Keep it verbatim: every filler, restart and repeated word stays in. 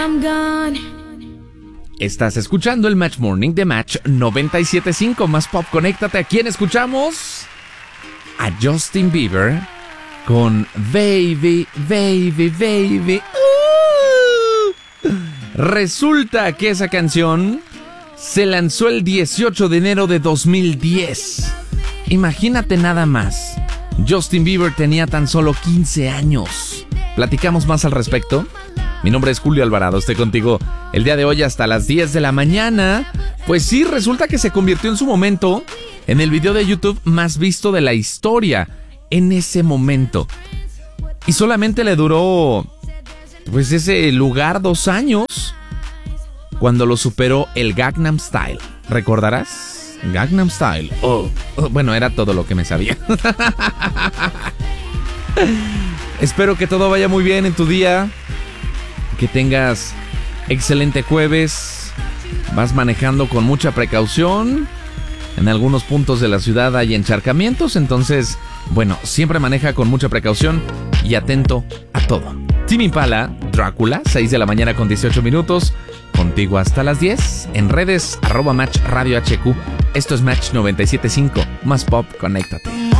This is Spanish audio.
I'm gone. Estás escuchando el Match Morning de Match noventa y siete punto cinco. Más pop, conéctate. ¿A quién escuchamos? A Justin Bieber con Baby, Baby, Baby. Uh. Resulta que esa canción se lanzó el dieciocho de enero de dos mil diez. Imagínate nada más. Justin Bieber tenía tan solo quince años. ¿Platicamos más al respecto? Mi nombre es Julio Alvarado, estoy contigo el día de hoy hasta las diez de la mañana. Pues sí, resulta que se convirtió en su momento en el video de YouTube más visto de la historia en ese momento. Y solamente le duró, pues, ese lugar dos años cuando lo superó el Gangnam Style. ¿Recordarás? Gangnam Style. Oh, oh, bueno, era todo lo que me sabía. Espero que todo vaya muy bien en tu día. Que tengas excelente jueves. Vas manejando con mucha precaución. En algunos puntos de la ciudad hay encharcamientos. Entonces, bueno, siempre maneja con mucha precaución y atento a todo. Tame Impala, Drácula, seis de la mañana con dieciocho minutos. Contigo hasta las diez. En redes, arroba Match Radio H Q. Esto es Match noventa y siete punto cinco. Más pop, conéctate.